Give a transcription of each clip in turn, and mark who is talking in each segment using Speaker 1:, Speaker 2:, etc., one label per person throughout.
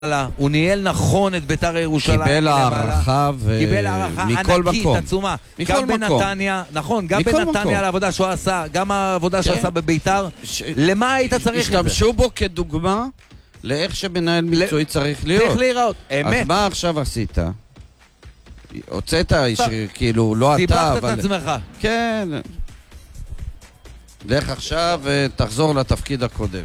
Speaker 1: הוא ניהל נכון את ביתר ירושלים.
Speaker 2: קיבל הערכה
Speaker 1: מכל מקום. עצומה. גם בנתניה, נכון, גם בנתניה על העבודה שהוא עשה, גם העבודה שהוא עשה בביתר. למה היית צריך את זה?
Speaker 2: השתמשו בו כדוגמה לאיך שמנהל מקצועי צריך להיות.
Speaker 1: צריך להיראות, אמת.
Speaker 2: אז מה עכשיו עשית? הוצאת, כאילו, לא אתה, אבל...
Speaker 1: סיפחת את עצמך.
Speaker 2: כן. לך עכשיו ותחזור לתפקיד הקודם.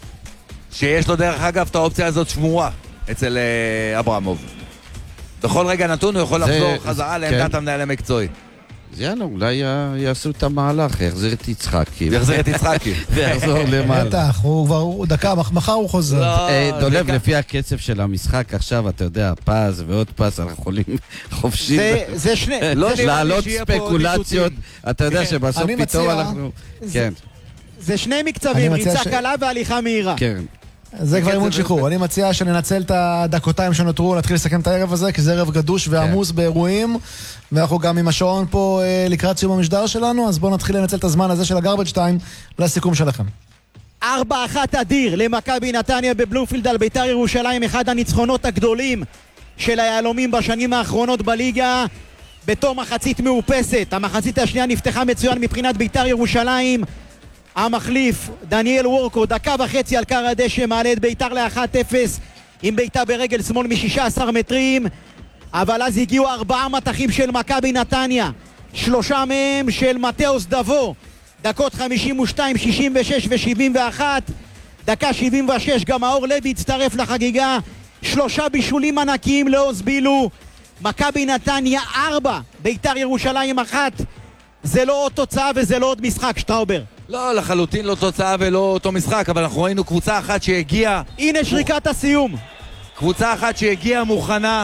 Speaker 1: שיש לו דרך אגב את האופציה הזאת שמורה אצל אברמוב. בכל רגע נתון הוא יכול לחזור חזרה לעמדת המנהל המקצועי.
Speaker 2: אז יאללה, אולי יעשו את המהלך, יחזיר את יצחקי.
Speaker 1: יחזיר את יצחקי.
Speaker 2: ויחזור למעלה.
Speaker 3: בטח, הוא כבר דקה, מחר הוא חוזר.
Speaker 2: דולב, לפי הקצב של המשחק עכשיו, אתה יודע, פס ועוד פס, אנחנו יכולים חופשי.
Speaker 3: זה שני.
Speaker 2: לעלות ספקולציות, אתה יודע שבסוף פתאום אנחנו... כן.
Speaker 4: זה שני מקצבים, ריצה קלה והליכה מהירה.
Speaker 2: כן.
Speaker 3: זה כבר אימון שחרור. אני מציע שננצל את הדקותיים שנותרו, נתחיל לסכם את הערב הזה, כי זה ערב גדוש ועמוס באירועים, ואנחנו גם עם השעון פה לקראת סיום המשדר שלנו, אז בואו נתחיל לנצל את הזמן הזה של הגרבג' טיים לסיכום שלכם.
Speaker 4: 4-1 אדיר למכבי נתניה בבלומפילד על ביתר ירושלים, אחד הניצחונות הגדולים של היהלומים בשנים האחרונות בליגה, בתום מחצית מאופסת. המחצית השנייה נפתחה מצוין מבחינת ביתר ירושלים. המחליף דניאל וורקו דקה וחצי על קר הדשא מעלה את ביתר ל-1-0 עם ביתה ברגל שמאל מ-16 מטרים, אבל אז הגיעו 4 מתחים של מכבי נתניה, 3 מהם של מתאוס דבו, דקות 52, 66 ו-71. דקה 76 גם האור לוי הצטרף לחגיגה, 3 בישולים ענקיים לעוז בילו. מכבי נתניה 4 ביתר ירושלים 1. זה לא עוד תוצאה וזה לא עוד משחק, שטראובר.
Speaker 1: לא, לחלוטין לא תוצאה ולא אותו משחק, אבל אנחנו ראינו קבוצה אחת שהגיעה...
Speaker 4: הנה שריקת הסיום.
Speaker 1: קבוצה אחת שהגיעה מוכנה,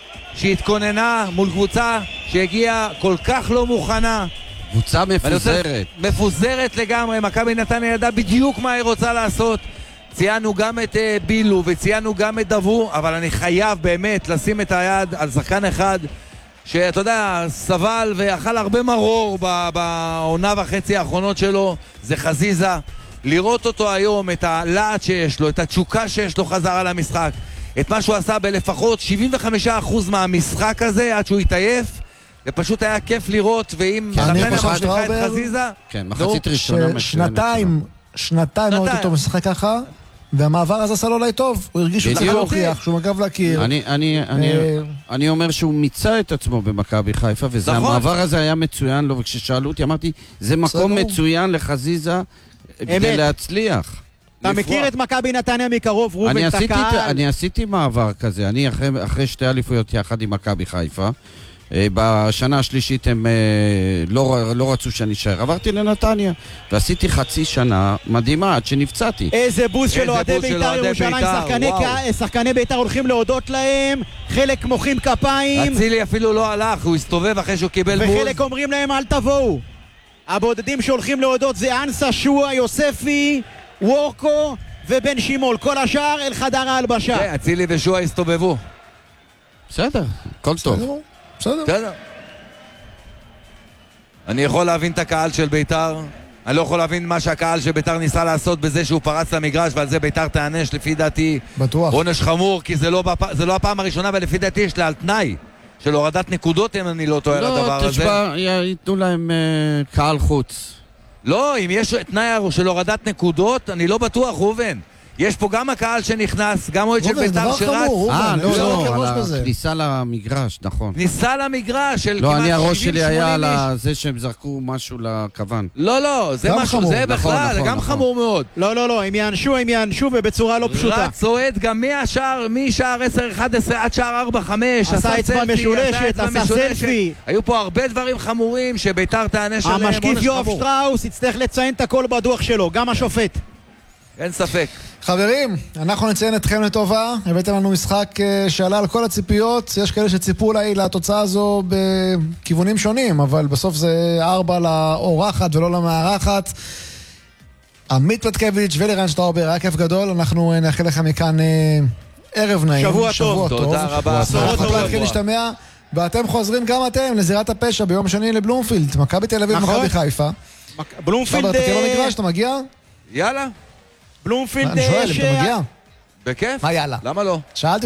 Speaker 1: שהתכוננה מול קבוצה שהגיעה כל כך לא מוכנה.
Speaker 2: קבוצה מפוזרת.
Speaker 1: מפוזרת לגמרי, מכבי נתניה ידעה בדיוק מה היא רוצה לעשות. ציינו גם את בילו וציינו גם את דבו, אבל אני חייב באמת לשים את היד על שחקן אחד שאתה יודע, סבל ואכל הרבה מרור בעונה וחצי האחרונות שלו, זה חזיזה. לראות אותו היום, את הלהט שיש לו, את התשוקה שיש לו חזרה למשחק, את מה שהוא עשה בלפחות 75% מהמשחק הזה עד שהוא התעייף, ופשוט היה כיף לראות. ואם
Speaker 3: אני חושב
Speaker 1: את חזיזה,
Speaker 2: כן, מחצית ראשונה
Speaker 3: שנתיים מאוד אותו משחק ככה, והמעבר הזה עשה לו אולי טוב, הוא הרגיש שהוא צריך להוכיח, שהוא מגב להכיר.
Speaker 2: אני אומר שהוא מיצה את עצמו במכבי חיפה, והמעבר הזה היה מצוין לו, וכששאלו אותי אמרתי, זה מקום מצוין לחזיזה כדי להצליח.
Speaker 4: אתה מכיר את מכבי נתניה מקרוב, רובן תקל?
Speaker 2: אני עשיתי מעבר כזה, אני אחרי 2 אליפויות יחד עם מכבי חיפה, בשנה השלישית הם לא רצו שאני אשאר, עברתי לנתניה ועשיתי חצי שנה מדהימה עד שנפצעתי.
Speaker 4: איזה בוז של אוהדי ביתר ירושלים, שחקני ביתר הולכים להודות להם, חלק מוחאים כפיים,
Speaker 1: אצילי אפילו לא הלך, הוא הסתובב אחרי שהוא קיבל בוז,
Speaker 4: וחלק אומרים להם אל תבואו. הבודדים שהולכים להודות זה אנסה, שועה, יוספי, וורקו ובן שימול, כל השאר אל חדר ההלבשה.
Speaker 1: אצילי ושועה הסתובבו.
Speaker 2: בסדר, הכל טוב.
Speaker 3: בסדר.
Speaker 1: אני יכול להבין את הקהל של ביתר, אני לא יכול להבין מה שהקהל של ביתר ניסה לעשות בזה שהוא פרץ למגרש, ועל זה ביתר תענש לפי דעתי
Speaker 3: בטוח
Speaker 1: עונש חמור, כי זה לא הפעם הראשונה, ולפי דעתי יש לה על תנאי של הורדת נקודות אם אני לא טועה לדבר הזה.
Speaker 2: לא, תשמע, ייתנו להם קהל חוץ.
Speaker 1: לא, אם יש תנאי של הורדת נקודות, אני לא בטוח, רובן. יש פה גם הקהל שנכנס, גם אוהד של ביתר שרץ.
Speaker 2: לא, על הכניסה למגרש, נכון.
Speaker 1: כניסה למגרש של
Speaker 2: כמעט 70-80 איש.
Speaker 1: לא,
Speaker 2: אני הראש שלי היה על זה שהם זרקו משהו לכוון.
Speaker 1: לא, זה משהו, זה בכלל, זה גם חמור מאוד.
Speaker 4: לא, הם יענשו ובצורה לא פשוטה.
Speaker 1: רץ אוהד גם משער 10-11 עד שער 4-5.
Speaker 4: עשה אצבע משולשת, עשה סלפי.
Speaker 1: היו פה הרבה דברים חמורים שביתר תענש עליהם.
Speaker 4: המשקיף יואב שטראוס יצטרך לציין את הכל בדוח שלו, גם השופט.
Speaker 1: אין ספק.
Speaker 3: חברים, אנחנו נציין אתכם לטובה. הבאתם לנו משחק שעלה על כל הציפיות. יש כאלה שציפו אולי לתוצאה הזו בכיוונים שונים, אבל בסוף זה 4 לאורחת ולא למארחת. עמית פטקביץ' ולירן שטראובר, היה כיף גדול. אנחנו נאחל לכם מכאן ערב נעים,
Speaker 4: שבוע טוב.
Speaker 1: תודה רבה.
Speaker 3: אנחנו להתחיל להשתמע, ואתם חוזרים גם אתם לזירת הפשע ביום שני לבלומפילד, מכבי תל אביב, מכבי חיפה.
Speaker 4: בלומפילד...
Speaker 3: אתה תהיה במגרש, אתה מגיע?
Speaker 1: יאללה.
Speaker 4: בלומפילד...
Speaker 3: אני שואל, אתה מגיע?
Speaker 1: בכיף.
Speaker 3: מה יאללה?
Speaker 1: למה לא?
Speaker 3: שאלתי